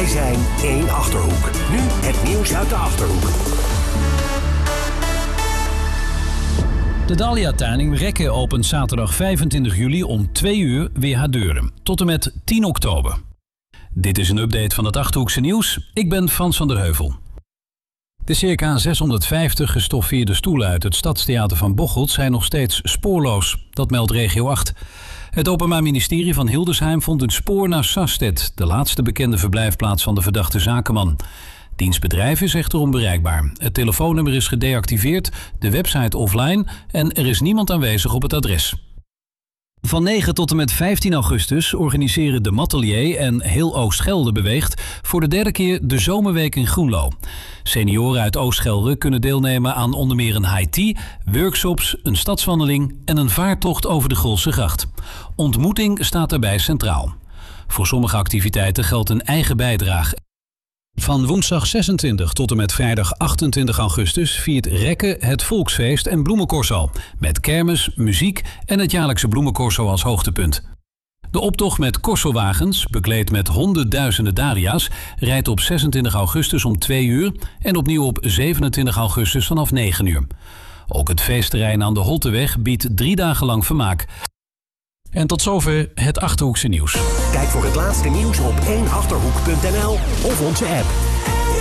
Wij zijn één Achterhoek. Nu het nieuws uit de Achterhoek. De Dahlia-tuin in Rekken opent zaterdag 25 juli om 2 uur weer haar deuren. Tot en met 10 oktober. Dit is een update van het Achterhoekse nieuws. Ik ben Frans van der Heuvel. De circa 650 gestoffeerde stoelen uit het Stadstheater van Bocholt zijn nog steeds spoorloos. Dat meldt Regio 8. Het Openbaar Ministerie van Hildesheim vond een spoor naar Sastet, de laatste bekende verblijfplaats van de verdachte zakenman. Diens bedrijf is echter onbereikbaar. Het telefoonnummer is gedeactiveerd, de website offline en er is niemand aanwezig op het adres. Van 9 tot en met 15 augustus organiseren de Matelier en Heel Oost-Gelre Beweegt voor de 3e keer de Zomerweek in Groenlo. Senioren uit Oost-Gelre kunnen deelnemen aan onder meer een high tea, workshops, een stadswandeling en een vaartocht over de Grolsegracht. Ontmoeting staat daarbij centraal. Voor sommige activiteiten geldt een eigen bijdrage. Van woensdag 26 tot en met vrijdag 28 augustus viert Rekken het Volksfeest en Bloemencorso. Met kermis, muziek en het jaarlijkse Bloemencorso als hoogtepunt. De optocht met corsowagens, bekleed met honderdduizenden dahlia's, rijdt op 26 augustus om 2 uur en opnieuw op 27 augustus vanaf 9 uur. Ook het feestterrein aan de Holteweg biedt 3 dagen lang vermaak. En tot zover het Achterhoekse nieuws. Kijk voor het laatste nieuws op 1achterhoek.nl of onze app.